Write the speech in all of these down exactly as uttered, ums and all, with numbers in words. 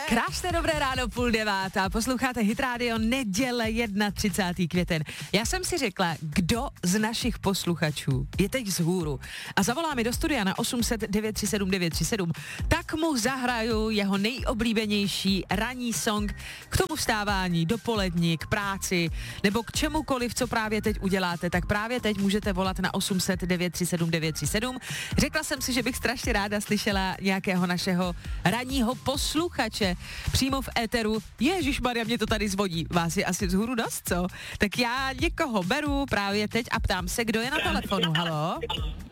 Krásné dobré ráno, půl devátá. Posloucháte Hit Radio, neděle třicátého prvního květen. Já jsem si řekla, kdo z našich posluchačů je teď vzhůru a zavolá mi do studia na osm set devět tři sedm devět tři sedm, tak mu zahraju jeho nejoblíbenější ranní song k tomu vstávání, dopolední, k práci nebo k čemukoliv, co právě teď uděláte. Tak právě teď můžete volat na osm set devět tři sedm devět tři sedm. Řekla jsem si, že bych strašně ráda slyšela nějakého našeho ranního posluchače přímo v éteru. Ježišmarja, mě to tady zvodí. Vás je asi vzhůru dost, co? Tak já někoho beru právě teď a ptám se, kdo je na telefonu. Haló?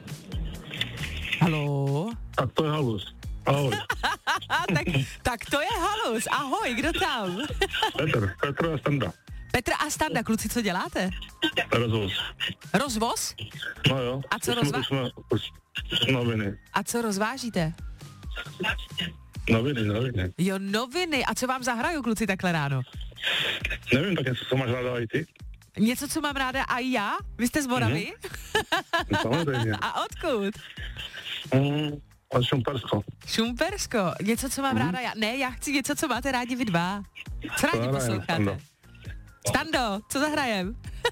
Haló? Tak to je halus. Ahoj. tak, tak to je halus. Ahoj, kdo tam? Petr, Petr a Standa. Petr a Standa, kluci, co děláte? Rozvoz. Rozvoz? No jo. A co Už rozvá... jsme, už jsme, noviny. A co rozvážíte? Noviny, noviny. Jo, noviny. A co vám zahraju, kluci, takhle ráno? Nevím, tak něco, co máš ráda i ty? Něco, co mám ráda a já? Vy jste z Moravy? Mm-hmm. Samozřejmě. A odkud? Mm, a Šumpersko. Šumpersko. Něco, co mám mm-hmm. ráda já? Ne, já chci něco, co máte rádi vy dva. Co rádi posloucháte? Stando. Stando, co zahrajem?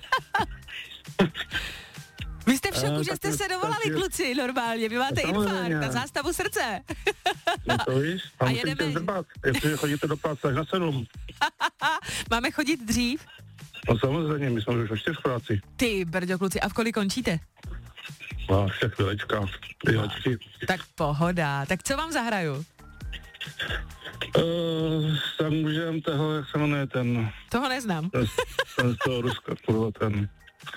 Vy jste v šoku, uh, že jste se dovolali, taky... kluci, normálně. Vy máte infarkt na zástavu srdce. No to víš, a, a musíte zdrbat, jestli chodíte do práce až na sedm. Máme chodit dřív? No samozřejmě, my jsme už o čtyř v práci. Ty, brďo, kluci, a v kolik končíte? No, vše chvílečka, chvílečky. Tak pohoda. Tak co vám zahraju? Uh, tak můžem toho, jak se jmenuje ten... Toho neznám. Ten, ten z toho Ruska, kurva, ten...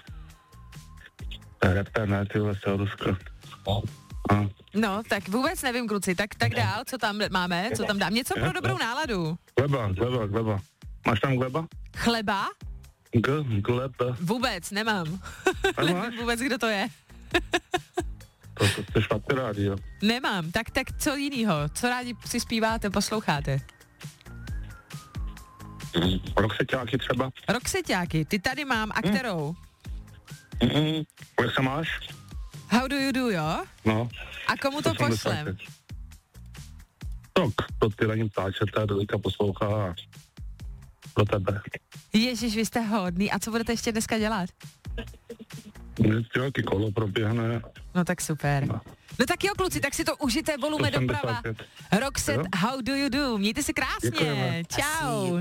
Ten rapper, ne, tyhle z toho Ruska. No. No, tak vůbec nevím, kluci, tak, tak dál, co tam máme, co tam dám, něco pro dobrou náladu. Gleba, gleba, gleba. Máš tam gleba? Chleba? G, gleba. Vůbec, nemám. Nevím vůbec, kdo to je. To, to jste špatně rádi, jo. Nemám, tak, tak co jinýho, co rádi si zpíváte, posloucháte? Mm, Roxeťáky třeba. Roxeťáky, ty tady mám, a kterou? Mm-mm. Jak se máš? How do you do, jo? No. A komu to pošlem? Tak, to ty na ní ptáče, ta Delika poslouchá pro tebe. Ježiš, vy jste hodný, a co budete ještě dneska dělat? Nějaký kolo proběhne. No tak super. No. No tak jo, kluci, tak si to užijte, volume doprava. Roxette, how do you do? Mějte se krásně. Děkujeme. Čau.